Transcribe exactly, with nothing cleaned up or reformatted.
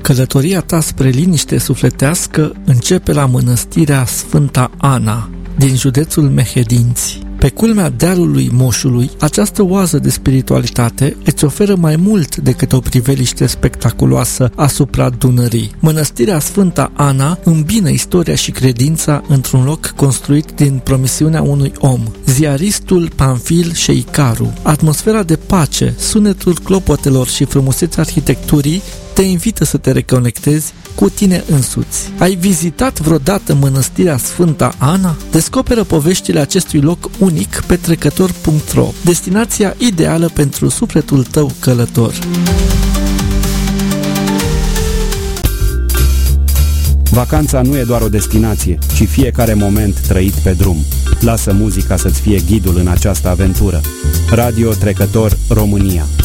Călătoria ta spre liniște sufletească începe la mănăstirea Sfânta Ana, din județul Mehedinți. Pe culmea dealului Moșului, această oază de spiritualitate îți oferă mai mult decât o priveliște spectaculoasă asupra Dunării. Mănăstirea Sfânta Ana îmbină istoria și credința într-un loc construit din promisiunea unui om, ziaristul Pamfil Șeicaru. Atmosfera de pace, sunetul clopotelor și frumusețea arhitecturii te invită să te reconectezi cu tine însuți. Ai vizitat vreodată mănăstirea Sfânta Ana? Descoperă poveștile acestui loc unic pe trecător punct ro, destinația ideală pentru sufletul tău călător. Vacanța nu e doar o destinație, ci fiecare moment trăit pe drum. Lasă muzica să-ți fie ghidul în această aventură. Radio Trecător România.